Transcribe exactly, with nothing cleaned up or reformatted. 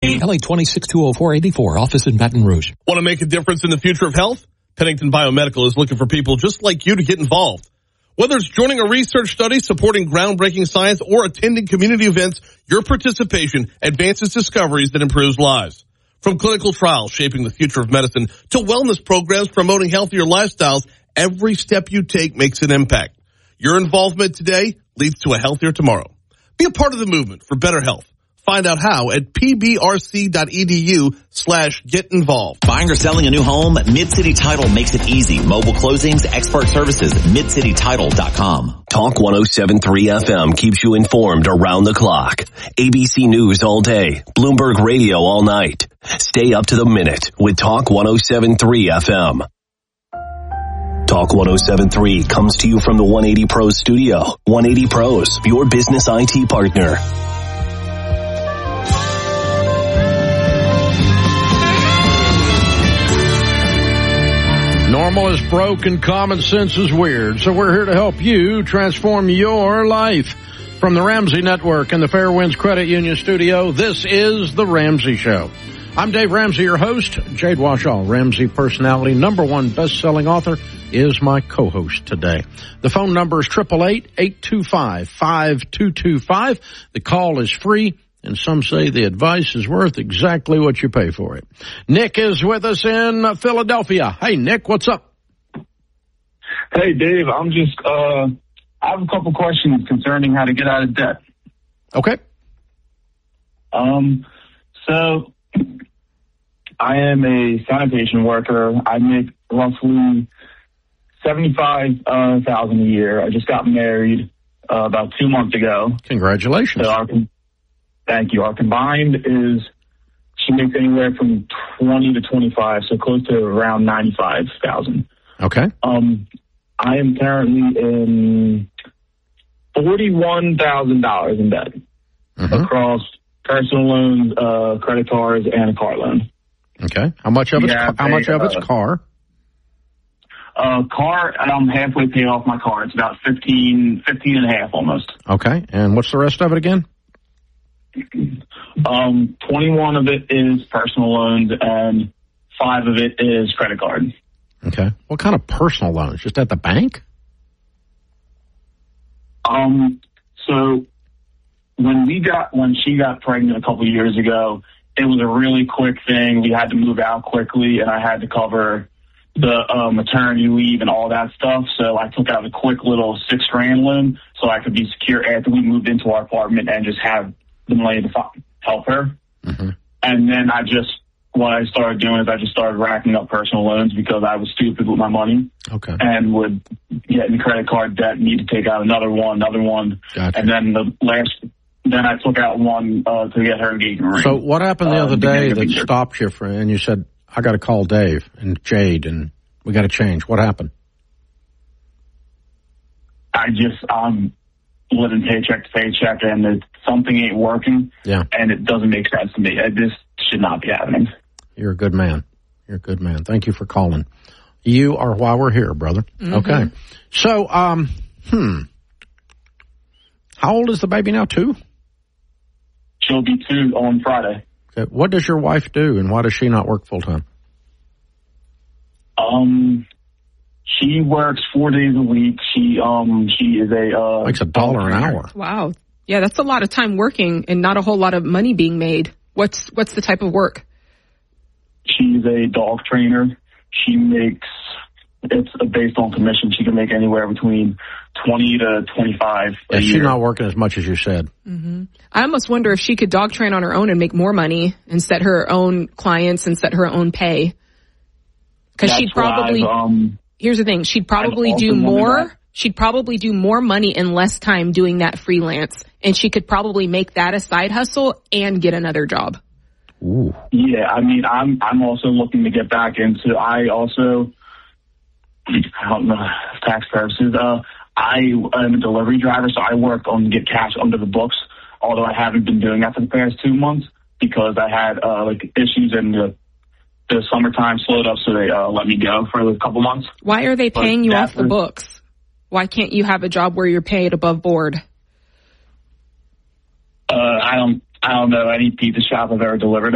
L A twenty-six two oh four eighty-four, office in Baton Rouge. Want to make a difference in the future of health? Pennington Biomedical is looking for people just like you to get involved. Whether it's joining a research study, supporting groundbreaking science, or attending community events, your participation advances discoveries that improves lives. From clinical trials shaping the future of medicine to wellness programs promoting healthier lifestyles, every step you take makes an impact. Your involvement today leads to a healthier tomorrow. Be a part of the movement for better health. Find out how at pbrc.edu slash get involved. Buying or selling a new home? Mid-City Title makes it easy. Mobile closings, expert services, mid city title dot com. Talk one oh seven point three F M keeps you informed around the clock. A B C News all day. Bloomberg Radio all night. Stay up to the minute with Talk one oh seven point three F M. Talk one oh seven point three comes to you from the one eighty Pros studio. one eighty Pros, your business I T partner. Normal is broke and common sense is weird. So we're here to help you transform your life. From the Ramsey Network and the Fairwinds Credit Union studio, this is The Ramsey Show. I'm Dave Ramsey, your host. Jade Washall, Ramsey personality, number one best-selling author, is my co-host today. The phone number is eight eight eight, eight two five, five two two five. The call is free. And some say the advice is worth exactly what you pay for it. Nick is with us in Philadelphia. Hey, Nick, what's up? Hey, Dave, I'm just, uh, I have a couple questions concerning how to get out of debt. Okay. Um, so I am a sanitation worker. I make roughly seventy-five thousand dollars a year. I just got married uh, about two months ago. Congratulations. So our, thank you. Our combined is, she makes anywhere from twenty to twenty-five, so close to around ninety-five thousand. Okay. Um, I am currently in forty-one thousand dollars in debt mm-hmm. across personal loans, uh, credit cards, and a car loan. Okay. How much of it's, yeah, how much of it's uh, car? Uh, car, I'm halfway paid off my car. It's about fifteen, fifteen and a half almost. Okay. And what's the rest of it again? Um, twenty-one of it is personal loans and five of it is credit card. Okay. What kind of personal loans? Just at the bank? Um, so when we got, when she got pregnant a couple of years ago, it was a really quick thing. We had to move out quickly and I had to cover the uh, maternity leave and all that stuff. So I took out a quick little six grand loan so I could be secure after we moved into our apartment and just have the money to help her. Mm-hmm. And then I just, what I started doing is I just started racking up personal loans because I was stupid with my money. Okay. And would get in credit card debt, need to take out another one, another one. Gotcha. And then the last, then I took out one uh, to get her engagement ring. So what happened the uh, other day that stopped you for, and you said, I got to call Dave and Jade and we got to change. What happened? I just, um, living paycheck to paycheck and it, something ain't working. Yeah. And it doesn't make sense to me. This should not be happening. You're a good man. You're a good man. Thank you for calling. You are why we're here, brother. Mm-hmm. Okay. So, um, hmm. How old is the baby now? Two? She'll be two on Friday. Okay. What does your wife do and why does she not work full time? Um, she works four days a week. She, um, she is a, uh, makes a dollar an hour. Wow. Yeah. That's a lot of time working and not a whole lot of money being made. What's, what's the type of work? She's a dog trainer. She makes, it's based on commission. She can make anywhere between twenty to twenty-five yeah, a she's year. Not working as much as you said. Mm-hmm. I almost wonder if she could dog train on her own and make more money and set her own clients and set her own pay. Cause she'd probably, um, here's the thing, she'd probably do more, she'd probably do more money in less time doing that freelance. And she could probably make that a side hustle and get another job. Ooh. Yeah, I mean, I'm I'm also looking to get back into. I also, I don't know, tax purposes. Uh, I am a delivery driver, so I work on get cash under the books. Although I haven't been doing that for the past two months because I had uh, like issues and the the summertime slowed up, so they uh, let me go for a couple months. Why are they paying but you off the was, books? Why can't you have a job where you're paid above board? Uh, I don't. I don't know any pizza shop I've ever delivered